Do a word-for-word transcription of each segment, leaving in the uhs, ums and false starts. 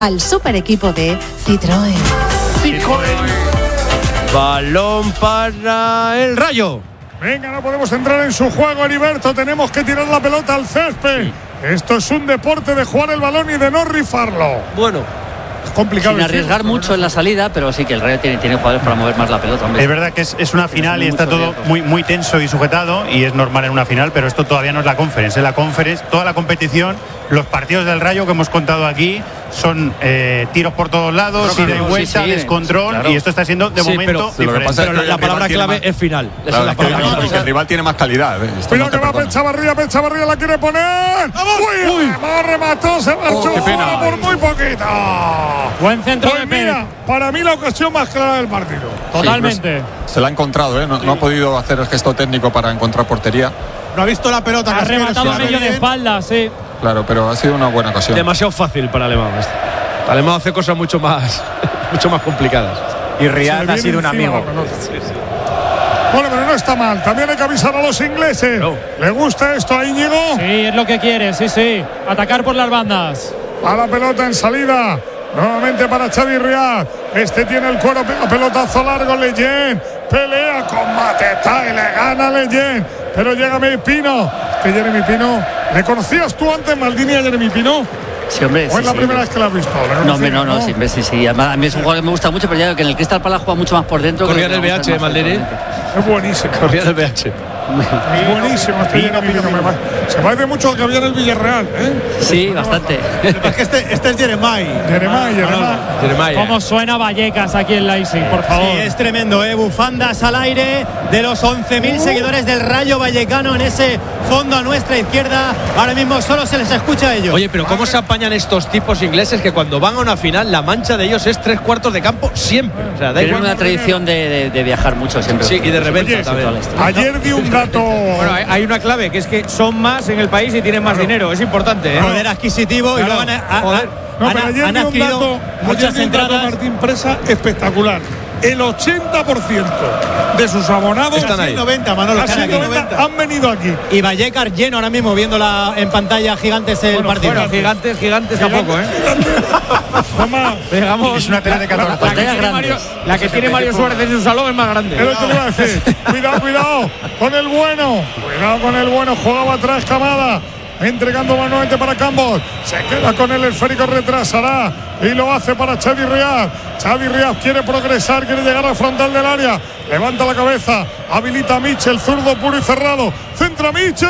Al super equipo de Citroën. Citroën. Balón para el Rayo. Venga, no podemos entrar en su juego, Heriberto. Tenemos que tirar la pelota al césped. Sí. Esto es un deporte de jugar el balón y de no rifarlo. Bueno, es complicado. Sin arriesgar mucho en la salida, pero sí que el Rayo tiene, tiene jugadores para mover más la pelota. Hombre. Es verdad que es, es una final y está todo muy, muy tenso y sujetado, y es normal en una final, pero esto todavía no es la Conference. En la Conference, toda la competición, los partidos del Rayo que hemos contado aquí son eh, tiros por todos lados, ida y vuelta, sí, sí, descontrol, claro. Y esto está siendo de sí, momento pero, diferente. Pero la, la palabra clave más, es final. Claro, es es que, la el, que el rival tiene más calidad. ¿eh? Mira no que va Pechavarría, Pechavarría la quiere poner. Uy, uy. Remó, remató, se marchó oh, fuera por muy poquito. Buen centro pues de mira, Pérez. Para mí la ocasión más clara del partido. Totalmente. Sí, pues, se la ha encontrado, ¿eh? no, no ha podido hacer el gesto técnico para encontrar portería. No ha visto la pelota. Ha rematado medio de espalda, sí. Claro, pero ha sido una buena ocasión. Demasiado fácil para Alemán. Este. Alemán hace cosas mucho más, mucho más complicadas. Y Riyad ha sido un amigo. Sí, sí. Bueno, pero no está mal. También hay que avisar a los ingleses. No. ¿Le gusta esto a Íñigo? Sí, es lo que quiere, sí, sí. Atacar por las bandas. A la pelota en salida. Nuevamente para Xavi Riyad. Este tiene el cuero, pelotazo largo. Leyen pelea, combate, está y le gana Leyen. Pero llega Jeremy Pino. Que Jeremy Pino. ¿Le conocías tú antes, Maldini, a Jeremy Pino? Sí, hombre. ¿O es sí, la sí, primera sí. vez que la has visto? No, hombre, no, no, no, sí, sí, sí. Además, a mí es un jugador que me gusta mucho, pero ya veo que en el Crystal Palace juega mucho más por dentro. Corría en el B H, Maldini. Es buenísimo. Corría en el B H. Es buenísimo este Jeremy Pino. Se parece mucho al que había en el Villarreal, ¿eh? Sí, bastante. Es que este, este es Jeremai. Jeremai, Jeremai. ¿Cómo suena Vallecas aquí en Leipzig, por favor? Sí, es tremendo, ¿eh? Bufandas al aire de los once mil uh. seguidores del Rayo Vallecano en ese fondo a nuestra izquierda. Ahora mismo solo se les escucha a ellos. Oye, pero ¿cómo se apañan estos tipos ingleses que cuando van a una final la mancha de ellos es tres cuartos de campo siempre? O sea, da Tienen una tradición de, de, de viajar mucho siempre. Sí, y de repente también. Ayer di un dato. Bueno, hay una clave, que es que son más en el país y tienen más claro. dinero. Es importante, ¿eh? Poder adquisitivo claro. y luego han, a, Joder. No, han, pero ayer han adquirido dato, muchas entradas. Martín Presa espectacular. El ochenta por ciento de sus abonados están ahí. noventa, Manolo, casi noventa, noventa han venido aquí. Y Vallecas lleno ahora mismo viéndola en pantalla. Gigantes el bueno, partido. Bueno, gigantes, gigantes tampoco, ¿eh? Toma, digamos, es una tela de catorce. La, la, que tiene Mario, la que tiene Mario Suárez en su salón es más grande. Es lo que le iba a decir. Cuidado, cuidado con el bueno. Cuidado con el bueno. Jugaba atrás Camada. Entregando manualmente para Campos. Se queda con el esférico, retrasará. Y lo hace para Xavi Riyad. Xavi Riyad quiere progresar, quiere llegar al frontal del área. Levanta la cabeza. Habilita a Mitchell, zurdo puro y cerrado. Centra Mitchell.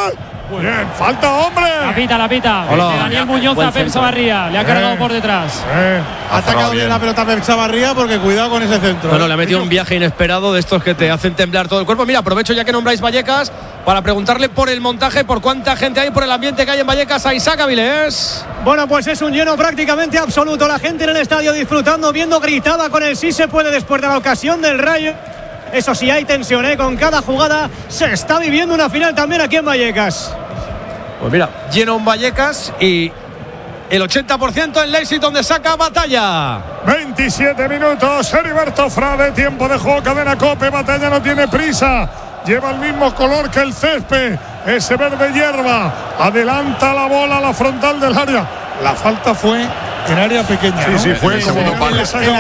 Bien, falta hombre. La pita, la pita. Hola. De Daniel Muñoz a Pep Chavarría. Le ha cargado eh. por detrás. Eh. Ha atacado bien la pelota a Pep Chavarría porque cuidado con ese centro. Bueno, le ha metido un viaje inesperado de estos que te hacen temblar todo el cuerpo. Mira, aprovecho ya que nombráis Vallecas para preguntarle por el montaje, por cuánta gente hay, por el ambiente que hay en Vallecas a Isaac Avilés. Bueno, pues es un lleno prácticamente absoluto. La gente en el estadio disfrutando, viendo, gritaba con el sí se puede después de la ocasión del Rayo. Eso sí, hay tensión, ¿eh? Con cada jugada se está viviendo una final también aquí en Vallecas. Pues mira, lleno en Vallecas y el ochenta por ciento en Leipzig, donde saca Batalla. veintisiete minutos, Heriberto Frade, tiempo de juego, cadena COPE. Batalla no tiene prisa, lleva el mismo color que el césped, ese verde hierba. Adelanta la bola a la frontal del área. La falta fue en área pequeña. Sí, ¿no? sí, fue en segundo palo.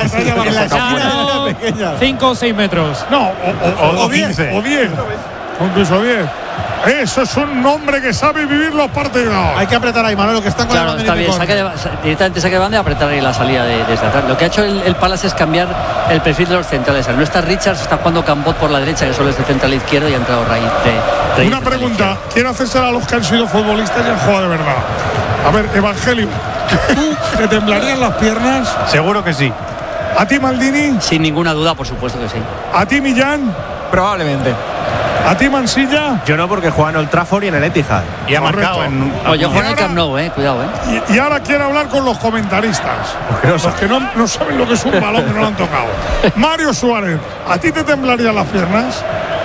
En la esquina, cinco o seis metros. No, o, o, o, o diez, o diez, o incluso diez. Eso es un hombre que sabe vivir los partidos. Hay que apretar ahí, Manolo, que están con claro, la está bien, saque de, directamente saque de banda y apretar ahí la salida de, desde atrás. Lo que ha hecho el, el Palace es cambiar el perfil de los centrales. Al no está Richards, está jugando Cambot por la derecha, que solo es de central izquierdo, y ha entrado Raíz de, de Una pregunta, quiero hacerse a los que han sido futbolistas y han jugado de verdad. A ver, Evangelio, ¿tú te temblarían las piernas? Seguro que sí. ¿A ti, Maldini? Sin ninguna duda, por supuesto que sí. ¿A ti, Millán? Probablemente. ¿A ti, Mansilla? Yo no, porque juega en Old Trafford y en el Etihad. Y ha marcado en... No, yo juego en el Camp Nou, eh, cuidado, eh. Y, y ahora quiero hablar con los comentaristas. Los que no, no saben lo que es un balón, que no lo han tocado. Mario Suárez, ¿a ti te temblarían las piernas?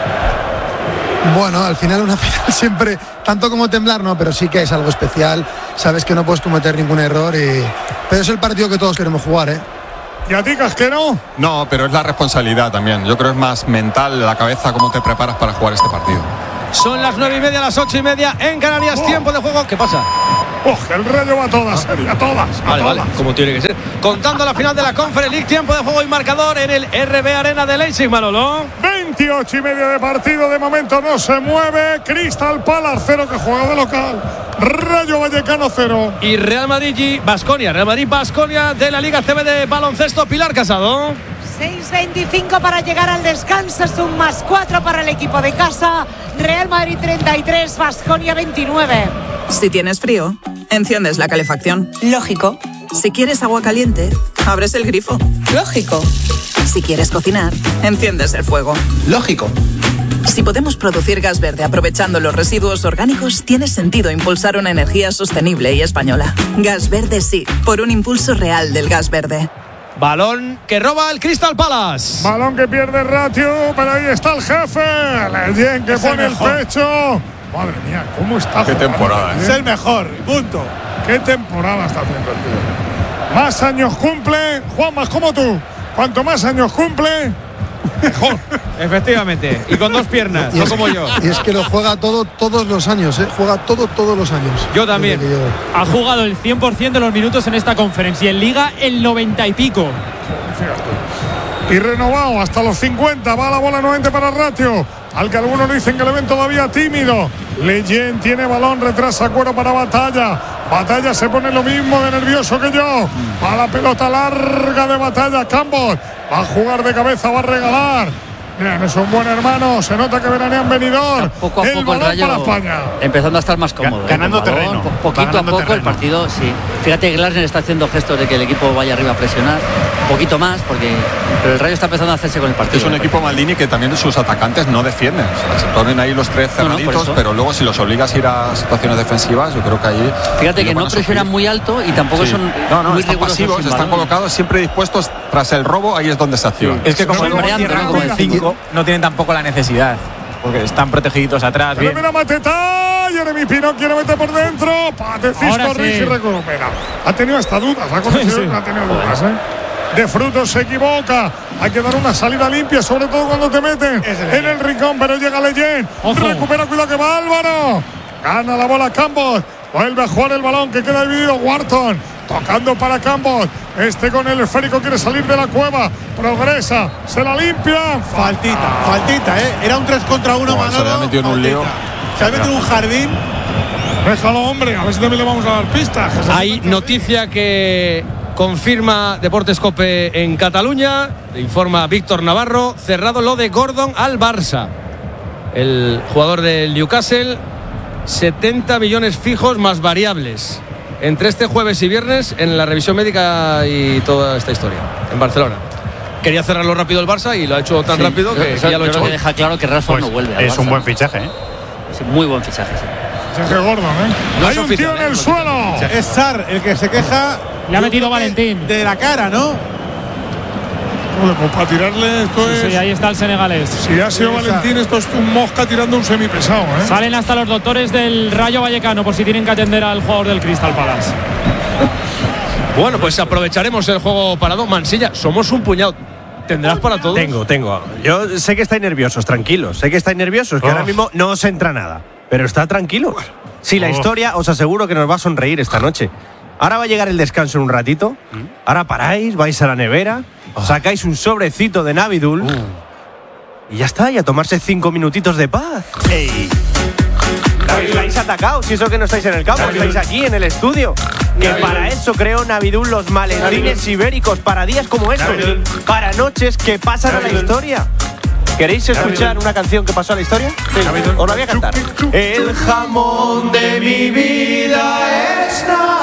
Bueno, al final una final siempre, tanto como temblar, no, pero sí que es algo especial. Sabes que no puedes cometer ningún error, y pero es el partido que todos queremos jugar, ¿eh? ¿Y a ti, Casquero? No, pero es la responsabilidad también. Yo creo que es más mental, la cabeza, cómo te preparas para jugar este partido. Son las nueve y media, las ocho y media en Canarias. Oh. Tiempo de juego. ¿Qué pasa? ¡Oh, el Rayo va a todas, sería, a todas! A Vale, todas. vale, como tiene que ser. Contando la final de la Conference League, tiempo de juego y marcador en el R B Arena de Leipzig, Manolo. veintiocho y medio de partido, de momento no se mueve. Crystal Palace cero, que juega de local. Rayo Vallecano cero. Y Real Madrid y Baskonia. Real Madrid Baskonia de la Liga C B de baloncesto. Pilar Casado. seis veinticinco para llegar al descanso, es un más cuatro para el equipo de casa. Real Madrid treinta y tres, Baskonia veintinueve. Si tienes frío, enciendes la calefacción. Lógico. Si quieres agua caliente, abres el grifo. Lógico. Si quieres cocinar, enciendes el fuego. Lógico. Si podemos producir gas verde aprovechando los residuos orgánicos, tiene sentido impulsar una energía sostenible y española. Gas verde sí, por un impulso real del gas verde. Balón que roba el Crystal Palace. Balón que pierde Ratio, pero ahí está el jefe. Leyen que es pone el el, mejor. pecho. Madre mía, ¿cómo está Qué jugando temporada, Leyen? Es el mejor, punto. ¿Qué temporada está haciendo el tío? Más años cumple, Juan, más como tú. Cuanto más años cumple, mejor. Efectivamente. Y con dos piernas, Y no es, como yo. y es que lo juega todo todos los años, ¿eh? Juega todo todos los años. Yo también. Desde que llegó. Ha jugado el cien por ciento de los minutos en esta conferencia y en Liga el noventa y pico. Fíjate. Y renovado hasta los cincuenta. Va la bola nuevamente para Ratio, al que algunos le dicen que le ven todavía tímido. Leyen tiene balón, retrasa cuero para Batalla. Batalla se pone lo mismo de nervioso que yo. A la pelota larga de Batalla. Campbell va a jugar de cabeza, va a regalar. Bien, es un buen hermano. Se nota que veranean venidor. Poco a el poco el balón Rayo para España. empezando a estar más cómodo. ¿eh? Ganando Con balón, terreno. po- Poquito Ganando a poco el terreno. partido, sí. Fíjate que Glasner está haciendo gestos de que el equipo vaya arriba a presionar. Un poquito más, porque pero el Rayo está empezando a hacerse con el partido. Es un equipo Maldini que también sus atacantes no defienden. O sea, se ponen ahí los tres No, no, por cerraditos, eso. pero luego si los obligas a ir a situaciones defensivas, yo creo que ahí. Fíjate ellos que van no a presionan sufrir. muy alto y tampoco Sí. son No, no, muy están rigurosos pasivos, sin están balón. colocados siempre dispuestos tras el robo, ahí es donde se activan. Es que como Pero luego mira, cierran mira, con el mira. cinco, no tienen tampoco la necesidad. Porque están protegiditos atrás. Pero Bien. mira Mateta, Jeremy Pino quiere meter por dentro. Pate Ahora Cisco sí. Rigi recupera. Ha tenido hasta dudas, la conexión Sí. ha tenido dudas, ¿eh? De Frutos se equivoca. Hay que dar una salida limpia, sobre todo cuando te meten en el rincón, pero llega Leyen. Ojo. Recupera, cuidado que va Álvaro. Gana la bola Campos. Vuelve a jugar el balón que queda dividido. Wharton tocando para Campos. Este con el esférico quiere salir de la cueva. Progresa, se la limpia. Faltita, faltita, ¿eh? Era un tres contra uno, Buah, se Manolo. le ha metido en un faltita. lío. Se ha metido en un jardín. Déjalo, hombre, a ver si también le vamos a dar pistas. Que se Hay mete noticia que confirma Deportes Cope en Cataluña. Le informa Víctor Navarro. Cerrado lo de Gordon al Barça. El jugador del Newcastle. setenta millones fijos más variables. Entre este jueves y viernes en la revisión médica y toda esta historia. En Barcelona. Quería cerrarlo rápido el Barça y lo ha hecho tan Sí, rápido que, eso que ya lo ha yo hecho creo hoy. que deja claro que Rashford Pues no vuelve al es un Barça, buen ¿no? fichaje, ¿eh? Es un muy buen fichaje, sí. Sergio Gordon, ¿eh? No Hay es un oficial, tío en ¿eh? el suelo. Es Sar el que se queja. Le ha yo metido creo que Valentín. De la cara, ¿no? Joder, pues para tirarle esto Sí, es. sí, ahí está el senegalés. Si ha sido Esa. Valentín, esto es un mosca tirando un semipesado, ¿eh? Salen hasta los doctores del Rayo Vallecano por si tienen que atender al jugador del Crystal Palace. Bueno, pues aprovecharemos el juego parado. Mansilla, somos un puñado. ¿Tendrás para todos? Tengo, tengo. Yo sé que estáis nerviosos, tranquilos. Sé que estáis nerviosos, que Oh. ahora mismo no os entra nada. Pero está tranquilo. Si la Oh. historia, os aseguro que nos va a sonreír esta noche. Ahora va a llegar el descanso en un ratito. Ahora paráis, vais a la nevera, sacáis un sobrecito de Navidul. Y ya está, y a tomarse cinco minutitos de paz. ¡Ey! Estáis atacados, si eso que no estáis en el campo, estáis aquí en el estudio. Que para eso creó Navidul los maletines ibéricos, para días como estos, para noches que pasan a la historia. ¿Queréis escuchar una canción que pasó a la historia? Sí. Os la voy a cantar. El jamón de mi vida es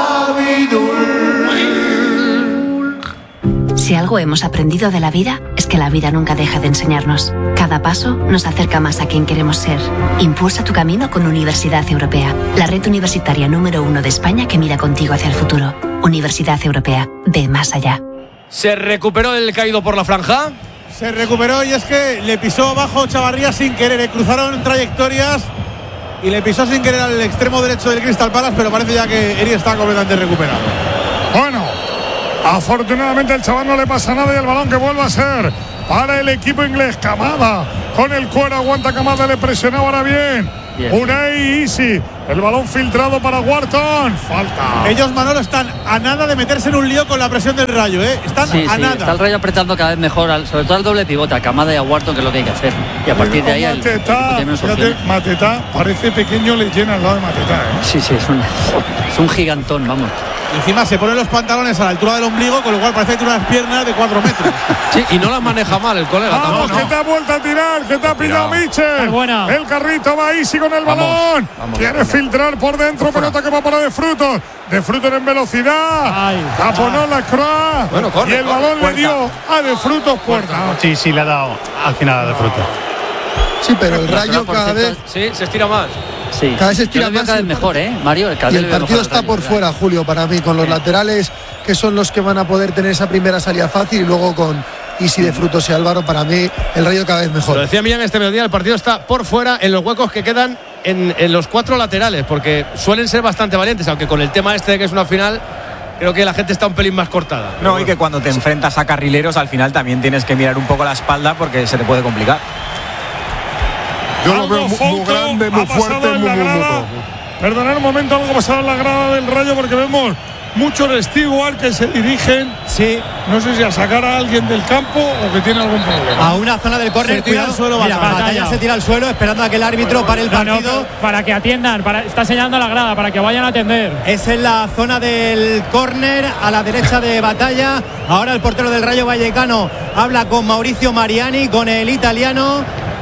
Navidul. Si algo hemos aprendido de la vida, es que la vida nunca deja de enseñarnos. Cada paso nos acerca más a quien queremos ser. Impulsa tu camino con Universidad Europea, la red universitaria número uno de España que mira contigo hacia el futuro. Universidad Europea, ve más allá. ¿Se recuperó el caído por la franja? Se recuperó y es que le pisó abajo Chavarría sin querer. Le cruzaron trayectorias y le pisó sin querer al extremo derecho del Crystal Palace, pero parece ya que Eri está completamente recuperado. Bueno, afortunadamente el chaval no le pasa nada y el balón que vuelve a ser para el equipo inglés. Camada con el cuero, aguanta Camada, le presionaba ahora bien. Bien. Unai Easy. El balón filtrado para Wharton. Falta. Ellos, Manolo, están a nada de meterse en un lío con la presión del Rayo, ¿eh? Están Sí, a sí, nada. está el Rayo apretando cada vez mejor, al- sobre todo al doble pivote, a Kamada y a Wharton, que es lo que hay que hacer. Y a partir de ahí el, el equipo Mateta, tiene menos fíjate, opciones. Mateta parece pequeño, le llena al lado de Mateta, ¿eh? Sí, sí, es un, es un gigantón, vamos. Encima se ponen los pantalones a la altura del ombligo, con lo cual parece que tiene unas piernas de cuatro metros. Sí, y no las maneja mal el colega Vamos, tampoco. que te ha vuelto a tirar, que te ha pillado Mitchell. buena. El carrito va Easy con el Vamos, balón. vamos, Quiere vamos. filtrar por dentro, pelota que va para De Frutos. De Frutos en velocidad. Ay. Taponó la Croix. Bueno, corre, y el corre, balón puerta. le dio a De Frutos puerta. Sí, sí, le ha dado al final a De Frutos. Sí, pero el La Rayo Croix, por cada cierto, vez, Sí, se estira más. Sí. cada vez se Yo estira lo veo más. cada y vez el mejor, ¿eh, Mario? Cada Y vez el lo veo partido mejor está al por Rayo, fuera, Julio, para mí, con los Sí. laterales, que son los que van a poder tener esa primera salida fácil, y luego con Easy, De Frutos y Álvaro, para mí, el Rayo cada vez Lo mejor. decía Millán este mediodía, el partido está por fuera en los huecos que quedan en, en los cuatro laterales, porque suelen ser bastante valientes, aunque con el tema este de que es una final, creo que la gente está un pelín más cortada. No, y que cuando te enfrentas a carrileros, al final también tienes que mirar un poco la espalda porque se te puede complicar. Yo lo Algo veo muy, muy Foucault grande, ha muy pasado fuerte, en muy, la muy, muy, grada. muy. Perdonad un momento, algo ha pasado en la grada del Rayo, porque vemos muchos Steward que se dirigen. Sí. No sé si a sacar a alguien del campo o que tiene algún problema. A una zona del córner, Se tira cuidado. al suelo Mira, Batalla. Batalla se tira al suelo esperando a que el árbitro pare el No, no, partido. para que atiendan, para, está señalando la grada, para que vayan a atender. Es en la zona del córner, a la derecha de Batalla. Ahora el portero del Rayo Vallecano habla con Mauricio Mariani, con el italiano.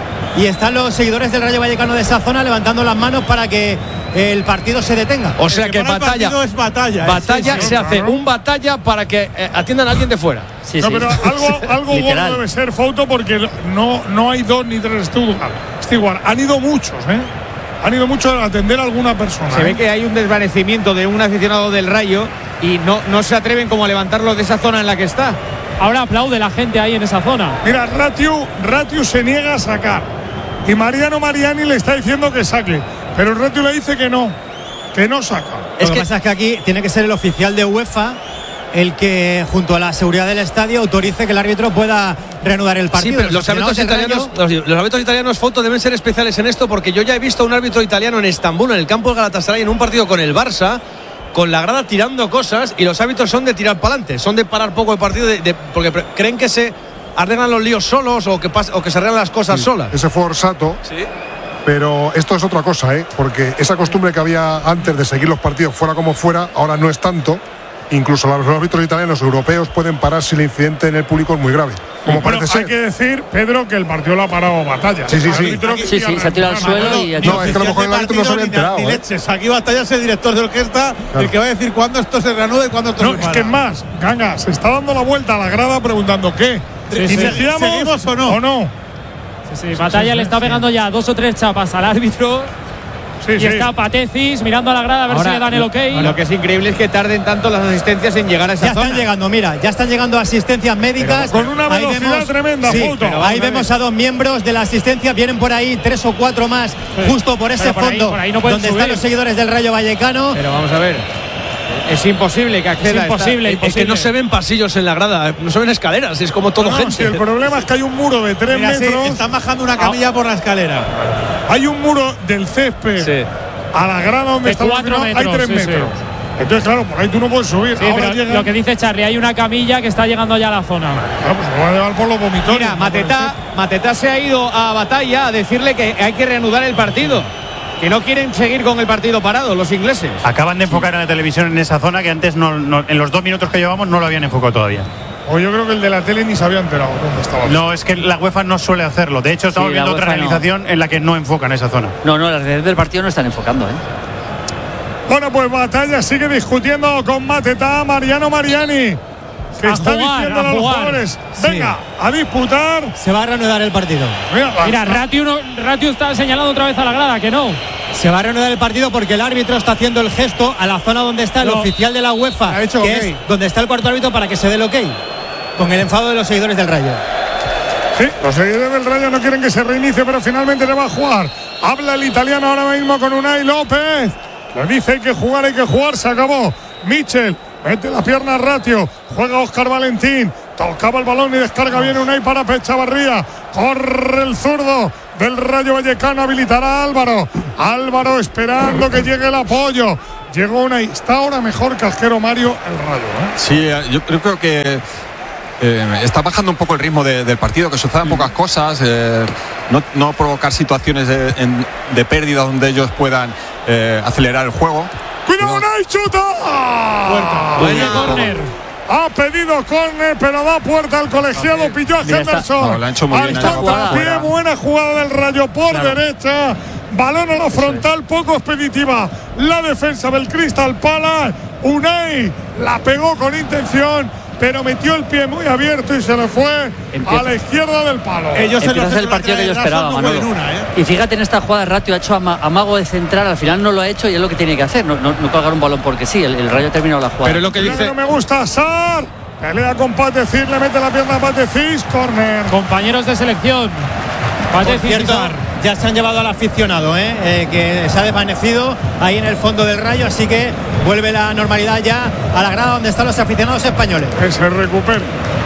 Y están los seguidores del Rayo Vallecano de esa zona levantando las manos para que el partido se detenga. O sea El que para el batalla, partido es batalla. ¿eh? batalla Sí, sí, se hace claro. un batalla para que eh, atiendan a alguien de fuera. Sí, no, sí. pero algo, algo Literal. gordo debe ser Fouto, porque no, no hay dos ni tres Steward. Steward. Han ido muchos, ¿eh? Han ido muchos a atender a alguna persona. Se ¿eh? ve que hay un desvanecimiento de un aficionado del Rayo y no, no se atreven como a levantarlo de esa zona en la que está. Ahora aplaude la gente ahí en esa zona. Mira, Ratiu, Ratiu se niega a sacar. Y Mariano Mariani le está diciendo que saque. Pero el Ratiu le dice que no, que no saca. Lo que pasa es que aquí tiene que ser el oficial de UEFA el que, junto a la seguridad del estadio, autorice que el árbitro pueda reanudar el Sí, partido. pero los árbitros aficionados del italianos, Rayo- los, los árbitros italianos Foto deben ser especiales en esto, porque yo ya he visto a un árbitro italiano en Estambul, en el campo del Galatasaray, en un partido con el Barça, con la grada tirando cosas, y los árbitros son de tirar para adelante, son de parar poco el partido, de, de- porque pre- creen que se arreglan los líos solos o que, pas- o que se arreglan las cosas Sí, solas. Ese fue Orsato. Sí. Pero esto es otra cosa, ¿eh? Porque esa costumbre que había antes de seguir los partidos fuera como fuera, ahora no es tanto. Incluso los árbitros italianos europeos pueden parar si el incidente en el público es muy grave. Como Bueno, parece hay ser. que decir, Pedro, que el partido lo ha parado Batalla. Sí, sí, El sí. árbitro que Sí, sí, se ha tirado al suelo y ha No, es que a lo mejor el árbitro no se había enterado. Ni ¿eh? leches. Aquí Batalla es el director de orquesta, el que va a decir cuándo esto se reanuda y cuándo esto No, se es para. que es más, Ganga, se está dando la vuelta a la grada preguntando qué. Sí, sí. ¿Iniciamos ¿Seguimos o no? o no? Sí, sí, Batalla le está pegando ya dos o tres chapas al árbitro. Sí, y sí. está Patecis mirando a la grada a ver Ahora, si le dan el ok. Lo, lo que es increíble es que tarden tanto las asistencias en llegar a esa Ya zona. están llegando, mira, ya están llegando asistencias médicas. Con una Ahí velocidad tremenda, sí, Fouto. pero ahí vemos a dos miembros de la asistencia, vienen por ahí tres o cuatro más, Sí. justo por ese Pero por ahí- fondo por ahí no pueden donde subir. están los seguidores del Rayo Vallecano. Pero vamos a ver. Es imposible que acceda. Es imposible, a esta- Es que no se ven pasillos en la grada, no se ven escaleras, es como todo No, gente. si el problema es que hay un muro de tres Mira, sí, metros. están bajando una camilla por la escalera. Hay un muro del césped Sí. a la grada donde De está el cuatro aficionado, hay metros, tres sí, sí. metros. Entonces, claro, por ahí tú no puedes subir. Sí, Ahora pero llega. lo que dice Charlie, hay una camilla que está llegando ya a la zona. Claro, pues se lo va a llevar por los vomitorios. Mira, ¿no? Matetá, Matetá se ha ido a Batalla a decirle que hay que reanudar el partido. Que no quieren seguir con el partido parado, los ingleses. Acaban de enfocar en la televisión en esa zona que antes, no, no- en los dos minutos que llevamos, no lo habían enfocado todavía. O yo creo que el de la tele ni se había enterado dónde estaba. No, es que la UEFA no suele hacerlo. De hecho, estamos Sí, la viendo otra UEFA no. realización en la que no enfocan esa zona. No, no, las redes del partido no están enfocando, ¿eh? Bueno, pues Batalla sigue discutiendo con Matetá, Mariano Mariani, que A está jugar, diciendo a a los jugar. jugadores, venga, a disputar. Se va a reanudar el partido. Mira, Mira, Ratiu, no- Ratiu está señalando otra vez a la grada, que no. Se va a reanudar el partido porque el árbitro está haciendo el gesto a la zona donde está el No. oficial de la UEFA, Ha hecho que ok. es donde está el cuarto árbitro para que se dé el ok. Con el enfado de los seguidores del Rayo. sí, los seguidores del Rayo no quieren que se reinicie, pero finalmente le va a jugar. Habla el italiano ahora mismo con Unai López. Le dice hay que jugar, hay que jugar, se acabó. Mitchell, mete la pierna a Ratio, juega Óscar Valentín, tocaba el balón y descarga bien Unai para Pechavarría. Corre el zurdo, del Rayo Vallecano. Habilitará a Álvaro. Álvaro esperando que llegue el apoyo. Llegó una y está ahora mejor que Casquero Mario el Rayo, ¿eh? Sí, yo, yo creo que eh, está bajando un poco el ritmo de, del partido, que sucedan pocas cosas, eh, no, no provocar situaciones de, en, de pérdida donde ellos puedan eh, acelerar el juego. ¡Cuidado, Unai, chuta! Vaya córner. Ha pedido córner, pero da puerta al colegiado. Pilló a Henderson. No, lo ha hecho muy al bien. contrapié, buena jugada del Rayo por claro. derecha. Balón a la frontal, poco expeditiva. La defensa del Crystal Palace. Unai la pegó con intención, pero metió el pie muy abierto y se le fue Empieza. a la izquierda del palo. Ellos Empieza es el partido que yo esperaba, Manolo. Una, ¿eh? Y fíjate en esta jugada, Ratio ha hecho amago de centrar, al final no lo ha hecho y es lo que tiene que hacer, no, no, no colgar un balón porque sí, el, el Rayo ha terminado la jugada. Pero lo que dice... No me gusta, Sar. Pelea con Patecir, le mete la pierna a Patecir, córner. Compañeros de selección. Patecir y Sar. Ya se han llevado al aficionado, ¿eh? Eh, que se ha desvanecido ahí en el fondo del Rayo, así que vuelve la normalidad ya a la grada donde están los aficionados españoles. Que se recupere.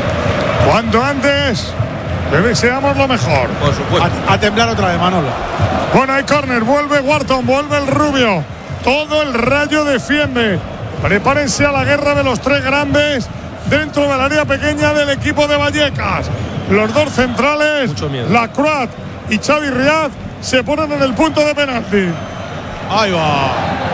Cuanto antes, le deseamos lo mejor. Por supuesto. A, a temblar otra vez, Manolo. Bueno, hay córner, vuelve Wharton, vuelve el Rubio. Todo el Rayo defiende. Prepárense a la guerra de los tres grandes dentro del área pequeña del equipo de Vallecas. Los dos centrales, la Croat y Xavi Riad, se ponen en el punto de penalti. Ahí va.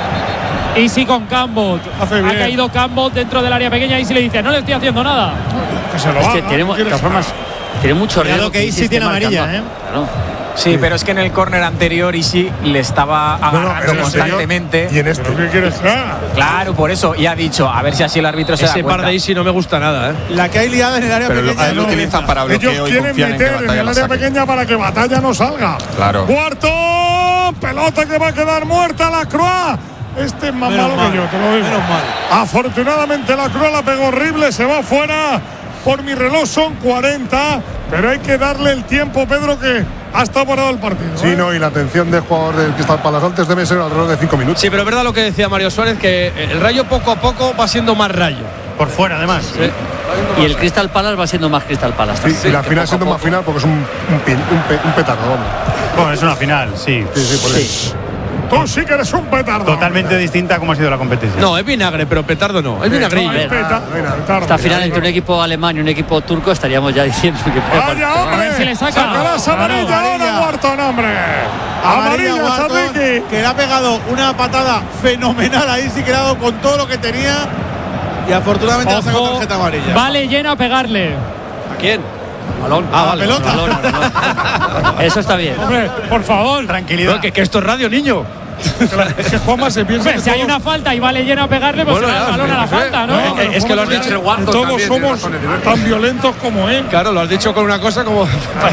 Easy con Campbell. Ha caído Campbell dentro del área pequeña. Easy le dice, no le estoy haciendo nada. Que se lo es haga, que tenemos, de todas formas, tiene mucho riesgo. que Easy tiene amarilla, ¿eh? Claro. Sí, sí, pero es que en el córner anterior Easy le estaba agarrando no, no, constantemente. ¿Y en este qué quieres que haga? Claro, por eso. Y ha dicho, a ver si así el árbitro se Ese da cuenta. par de Easy no me gusta nada, ¿eh? La que hay liada en el área pero pequeña. Pero lo, lo utilizan para bloqueo. Ellos y quieren meter en, en el área pequeña para que Batalla no salga. Claro. Cuarto, pelota que va a quedar muerta, la Croix. Este es más Menos malo mal. que yo, te lo digo. Menos mal. Afortunadamente la Croix la pegó horrible, se va fuera. Por mi reloj son cuarenta, pero hay que darle el tiempo, Pedro, que ha estado parado el partido. Sí, ¿eh? no, y la atención del jugador del Crystal Palace antes debe ser alrededor de cinco minutos. Sí, pero es verdad lo que decía Mario Suárez, que el Rayo poco a poco va siendo más Rayo. Por fuera, además. Sí. Y el Crystal Palace va siendo más Crystal Palace. Sí, sí, y la final siendo más final porque es un, un, pin, un, pe, un petardo, vamos. Bueno, es una final, sí. Sí, sí, por sí. eso. Tú sí que eres un petardo. Totalmente hombre. distinta a cómo ha sido la competición. No, es vinagre, pero petardo no. Es vinagrillo. No, es peta, petardo. Esta final entre un equipo alemán y un equipo turco estaríamos ya diciendo que Vaya, hombre. A ver si le saca. Sacarás amarilla ahora, Wharton, hombre. Amarilla, Wharton, que le ha pegado una patada fenomenal ahí, sí que le ha dado con todo lo que tenía. Y afortunadamente ha sacado tarjeta amarilla. Vale lleno a pegarle. ¿A quién? Balón. Ah, vale. pelota. Balón, balón. Eso está bien. Hombre, por favor. Tranquilidad. No, que, que esto es radio, niño. Es que Juanma se piensa Hombre, que si hay todos, una falta y vale lleno a pegarle, pues Bueno, se da el ya, balón a la sí, falta, ¿no? no, es que lo has dicho el Wharton todos también, somos tan violentos como él. Claro, lo has dicho con una cosa como.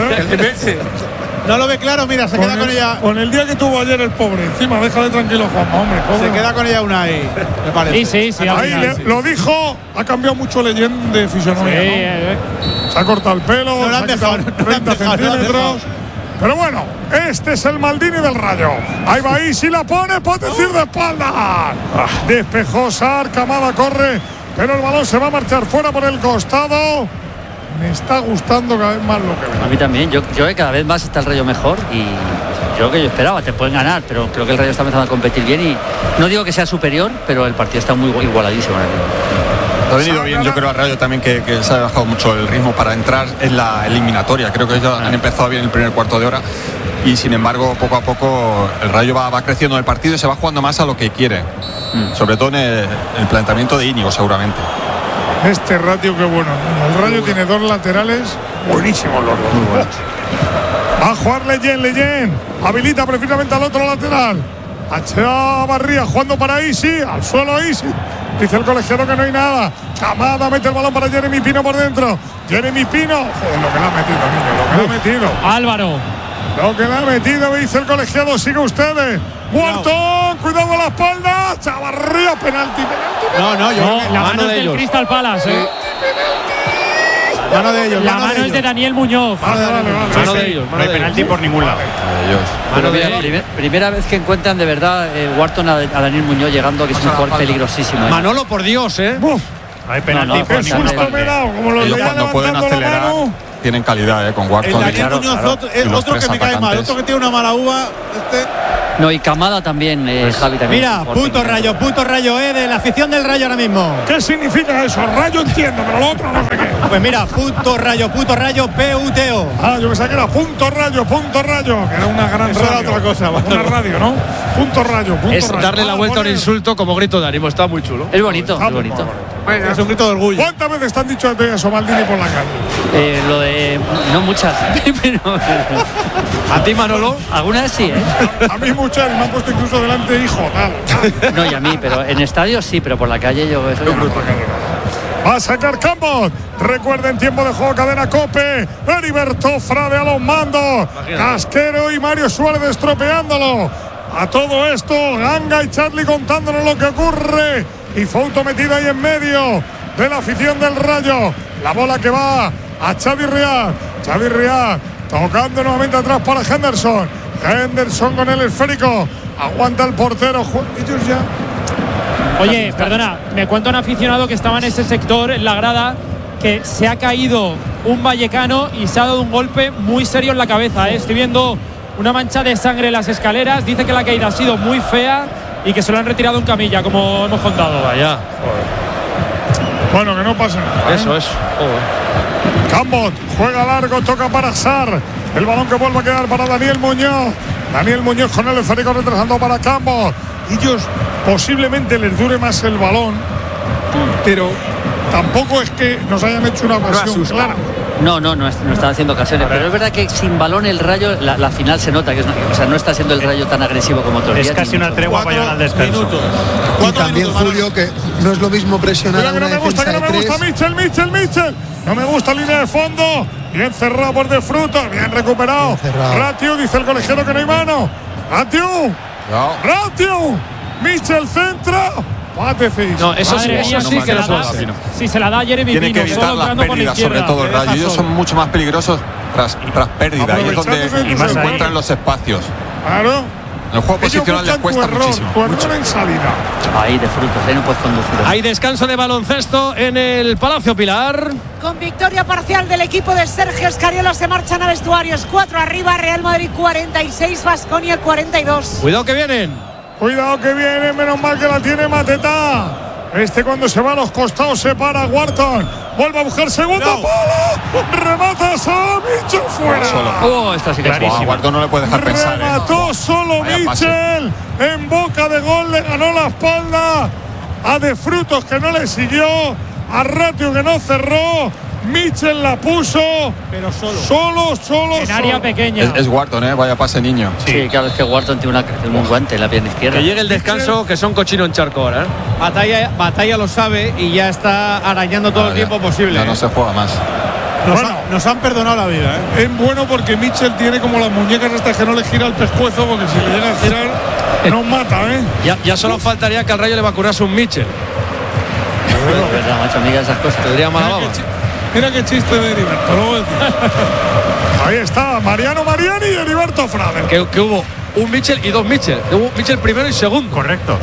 No lo ve claro, mira, se Con queda el, con ella. con el día que tuvo ayer el pobre encima, déjale tranquilo, Juanma, hombre. Pobre. Se queda con ella una ahí, me parece. Sí, sí, sí. al Ahí final, le- sí. lo dijo, ha cambiado mucho leyenda de fisonomía. Sí, ¿no? eh, Se ha cortado el pelo, No le se han ha dejado, quitado no le han treinta dejado, no le han centímetros. Pero bueno, este es el Maldini del Rayo. Ahí va ahí, si la pone, puede decir de espalda. Despejó Sar, Camada corre, pero el balón se va a marchar fuera por el costado. Me está gustando cada vez más lo que veo. A mí también. Yo, yo creo que cada vez más está el Rayo mejor y yo lo que yo esperaba, te pueden ganar, pero creo que el Rayo está empezando a competir bien y no digo que sea superior, pero el partido está muy igualadísimo. Ha venido bien, yo creo, al Rayo también que, que se ha bajado mucho el ritmo para entrar en la eliminatoria. Creo que ellos han empezado bien el primer cuarto de hora y sin embargo poco a poco el Rayo va, va creciendo en el partido y se va jugando más a lo que quiere, mm. sobre todo en el, el planteamiento de Íñigo seguramente. Este ratio, qué bueno. El Rayo tiene dos laterales buenísimos los dos. Muy buenos. Va a jugar Leyen, Leyen. Habilita precisamente al otro lateral. A Chavarría jugando para Isi. Al suelo Isi. Dice el colegiado que no hay nada. Camada mete el balón para Jeremy Pino por dentro. Jeremy Pino. Joder, lo que le ha metido, niño. Lo que le ha metido. Álvaro. Lo que le ha metido, dice el colegiado. Sigue ustedes. Wharton, cuidado a la espalda. Chavarría, penalti, penalti. No, no, yo. No, creo que- la mano mano de es del ellos. Crystal Palace. ¿eh? Mano de ellos. La mano mano de es de ellos. Daniel Muñoz. Vale, vale, vale. Mano de ellos. No hay penalti por ningún lado. Ellos. Pero mira, primer- primera vez que encuentran de verdad eh, Wharton a, a Daniel Muñoz llegando, que es un jugador peligrosísimo. ¿eh? Manolo, por Dios, ¿eh? Uf, Hay penalti. No, no, Qué susto me he dado, como los Ellos veía cuando pueden levantando la acelerar mano. tienen calidad, ¿eh? Con El Wharton. Daniel Claro, Muñoz, claro. otro, Y es los otro tres que me cae mal, atacantes. otro que tiene una mala uva. Este. No, y Camada también, eh, Javi también. Mira, puto rayo, puto rayo, eh, de la afición del Rayo ahora mismo. ¿Qué significa eso? Rayo entiendo, pero lo otro no sé qué. Pues mira, puto rayo, puto rayo, P U T O. Ah, yo pensaba que era punto rayo, punto rayo, que era una gran Eso radio. era otra cosa, bueno. Una radio, ¿no? Punto rayo, punto Es rayo. darle la Ah, vuelta a un poner- insulto como grito de ánimo. Está muy chulo. Es bonito, Ah, es bonito. Venga, Es un grito de orgullo. ¿Cuántas veces te han dicho eso, Maldini, por la calle? Eh, lo de. No muchas. pero, ¿A ti, Manolo? algunas sí, ¿eh? A mí muchas, y me han puesto incluso delante hijo, tal. No, y a mí, pero en estadios sí, pero por la calle yo. Eso ya no. Va a sacar Campos. Recuerden, tiempo de juego, cadena Cope. Heriberto Frade a los mandos. Casquero y Mario Suárez estropeándolo. A todo esto, Ganga y Charlie contándonos lo que ocurre. Y Fouto metido ahí en medio de la afición del Rayo. La bola que va a Xavi Riad. Xavi Riad tocando nuevamente atrás para Henderson. Henderson con el esférico. Aguanta el portero. Ellos ya. Oye, perdona, me cuenta un aficionado que estaba en ese sector, en la grada, que se ha caído un vallecano y se ha dado un golpe muy serio en la cabeza, ¿eh? Estoy viendo una mancha de sangre en las escaleras. Dice que la caída ha sido muy fea y que se lo han retirado en camilla, como hemos contado. Vaya. Bueno, que no pase nada. ¿eh? Eso es. Joder. Cambot juega largo, toca para Sar. El balón que vuelve a quedar para Daniel Muñoz. Daniel Muñoz con el esférico retrasando para Cambot. Ellos posiblemente les dure más el balón, pero tampoco es que nos hayan hecho una ocasión clara. No, no, no, es- no están haciendo ocasiones. Pero es verdad que sin balón el Rayo, la, la final se nota que es, o sea, no está siendo el Rayo tan agresivo como otros Es días. casi ni una mucho tregua menos. para llegar al descanso. Y también, Julio, que no es lo mismo presionar Mira a que no una me gusta, defensa que no de me tres. gusta Michel, Michel, Michel. No me gusta línea de fondo. Bien cerrado por de frutos, bien recuperado. Bien cerrado. Ratio, dice el colegiado que no hay mano. Ratio, Cuidado. Ratio. Michel centra. Patecis. No, eso sí, Madre eso mía, sí si que se no la puede da- ser. Si se la da a Jeremy Tiene que Pino, evitar solo las entrando por la pérdidas, sobre izquierda. todo el Le deja Rayo. Ellos solo. son mucho más peligrosos tras, tras pérdida. Ahí es donde Aprovechándose y más se ahí. encuentran los espacios. Claro. En el juego Ellos posicional les buscan tu cuesta error, muchísimo. tu error en salida. Ahí de frutos, ahí no puedes conducir. Hay descanso de baloncesto en el Palacio Pilar. Con victoria parcial del equipo de Sergio Escariolo se marchan a vestuarios. Cuatro arriba, Real Madrid cuarenta y seis, Baskonia cuarenta y dos. Cuidado que vienen. Cuidado que viene, menos mal que la tiene Mateta. Este cuando se va a los costados se para Wharton. Vuelve a buscar segundo No. palo. Remata solo Michel fuera. Solo. Oh, esta sí que es Buah, buena. Guardo no le puede dejar pensar. ¿eh? Remató solo Vaya pase. Michel. En boca de gol le ganó la espalda a De Frutos, que no le siguió. A Ratio, que no cerró. Michel la puso. Pero solo. Solo, solo, En solo. área pequeña. Es, es Wharton, ¿eh? Vaya pase, niño. Sí, claro, es que Wharton tiene, una, tiene un guante en la pierna izquierda. Que llegue el descanso, que son cochino en charco ahora. ¿eh? Batalla, Batalla lo sabe y ya está arañando todo Ah, el ya. tiempo posible. Ya no se juega más. Nos, Bueno. ha- nos han perdonado la vida, ¿eh? Es bueno porque Michel tiene como las muñecas estas que no le gira el pescuezo, porque si le llega a girar nos mata, ¿eh? Ya, ya solo faltaría que al Rayo le vacunase un Michel. De verdad, macho, amiga, esas cosas. Tendría mala Mira baba. qué, chi- mira qué chiste de Heriberto, lo voy a decir. Ahí está, Mariano Mariani y Heriberto Frade. Que, que hubo un Michel y dos Michel. Hubo Michel primero y segundo. Correcto.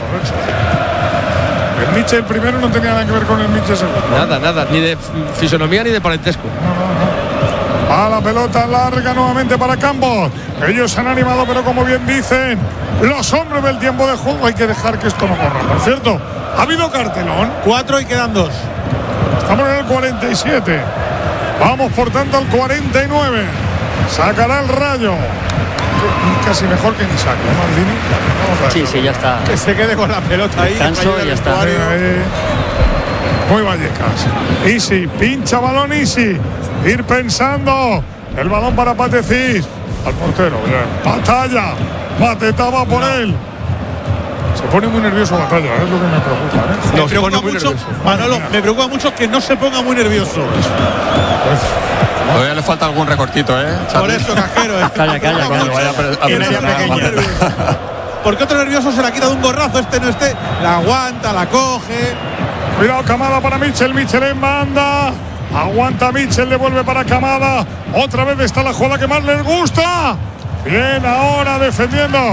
El Michel primero no tenía nada que ver con el Michel segundo. Nada, nada. Ni de fisonomía ni de parentesco. A la pelota larga nuevamente para Campos. Ellos se han animado, pero como bien dicen los hombres del tiempo de juego, hay que dejar que esto no corra. Por cierto, ha habido cartelón. Cuatro y quedan dos. Estamos en el cuarenta y siete. Vamos por tanto al cuarenta y nueve. Sacará el Rayo. Casi mejor que ni saque, ¿no, Maldini? Vamos a ver. Sí, sí, ya está. Que se quede con la pelota ahí. Descanso, que vaya ya del está. vestuario. Eh, Muy Vallecas. Easy, pincha balón Easy. Ir pensando. El balón para Patecís. Al portero. Bien. Batalla. Mateta va por él. Se pone muy nervioso Batalla, ¿eh? Es lo que me preocupa, ¿eh? Me Nos preocupa pone muy mucho, nervioso. Manolo, me preocupa mucho que no se ponga muy nervioso. Todavía le falta algún recortito, ¿eh? Por Charlie? eso, cajero. ¿eh? Calla, calla, Cuando vaya a pre- a Tiene presionar, pequeña. Mateta. Porque otro nervioso se la quita de un gorrazo, este no esté, la aguanta, la coge. Cuidado, Camada para Michel. Michel en banda. Aguanta Michel, devuelve para Camada. Otra vez está la jugada que más les gusta. Bien, ahora defendiendo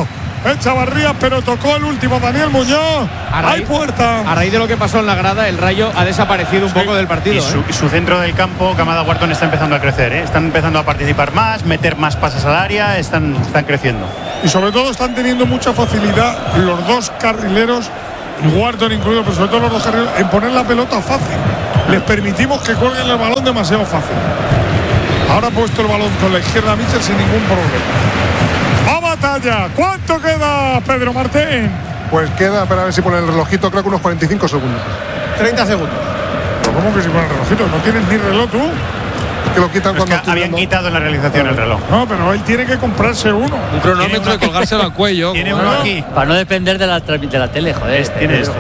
Chavarrías, pero tocó el último Daniel Muñoz. Hay puerta. A raíz de lo que pasó en la grada, el Rayo ha desaparecido un Sí. poco del partido. Y su, ¿eh? y su centro del campo, Camada Wharton, está empezando a crecer, ¿eh? Están empezando a participar más, meter más pases al área, están, están creciendo. Y sobre todo están teniendo mucha facilidad los dos carrileros, y Wharton incluido, pero sobre todo los dos carrileros, en poner la pelota fácil. Les permitimos que cuelguen el balón demasiado fácil. Ahora ha puesto el balón con la izquierda Mitchell sin ningún problema. ¡A batalla! ¿Cuánto queda, Pedro Martín? Pues queda, espera a ver si pone el relojito, creo que unos cuarenta y cinco segundos. treinta segundos. ¿Pero cómo que si pone el relojito? ¿No tienes ni reloj tú? Que lo quitan Es cuando que habían quitado en la realización el reloj. No, pero él tiene que comprarse uno. Un cronómetro y colgárselo al cuello. Tiene como- uno aquí. Para no depender de la, tra- de la tele, joder. Tiene este.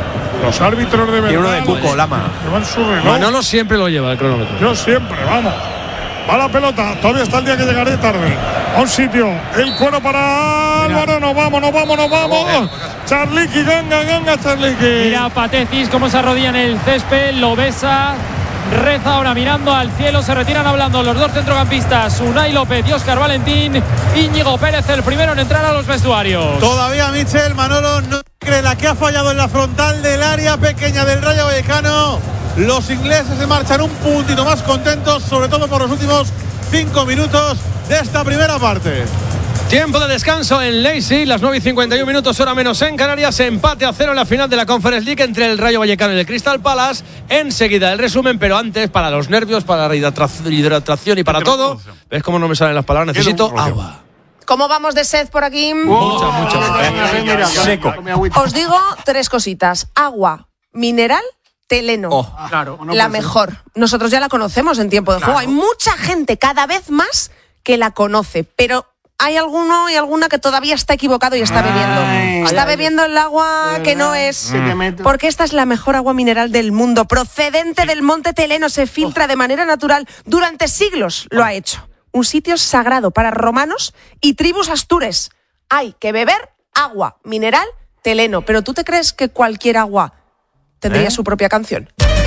Los árbitros de verdad. Y uno de Cuco, Lama. Llevan su reloj. Manolo siempre lo lleva el cronómetro. Yo siempre, vamos. Va la pelota, todavía está el día que llegaré tarde. A un sitio, el cuero para Álvaro, nos vamos, nos vamos, nos vamos. Charliqui, ganga, ganga, Charliqui. Mira Patecis cómo se arrodilla en el césped, lo besa, reza ahora mirando al cielo, se retiran hablando los dos centrocampistas, Unai López y Óscar Valentín. Íñigo Pérez el primero en entrar a los vestuarios. Todavía Mitchell, Manolo no cree la que ha fallado en la frontal del área pequeña del Rayo Vallecano. Los ingleses se marchan un puntito más contentos, sobre todo por los últimos cinco minutos de esta primera parte. Tiempo de descanso en Leipzig, las nueve y cincuenta y uno minutos, hora menos en Canarias. Empate a cero en la final de la Conference League entre el Rayo Vallecano y el Crystal Palace. Enseguida el resumen, pero antes, para los nervios, para la hidratación hidratación y para todo. ¿Ves cómo no me salen las palabras? Necesito agua. ¿Cómo vamos de sed por aquí? Mucha, mucha. Seco. Os digo tres cositas. Agua, mineral, Teleno. Claro, La mejor. Nosotros ya la conocemos en tiempo de juego. Hay mucha gente cada vez más que la conoce, pero hay alguno y alguna que todavía está equivocado y está bebiendo. Está bebiendo el agua que no es. Porque esta es la mejor agua mineral del mundo, procedente del monte Teleno, se filtra de manera natural. Durante siglos lo ha hecho. Un sitio sagrado para romanos y tribus astures. Hay que beber agua mineral Teleno. Pero ¿tú te crees que cualquier agua tendría ¿Eh? su propia canción?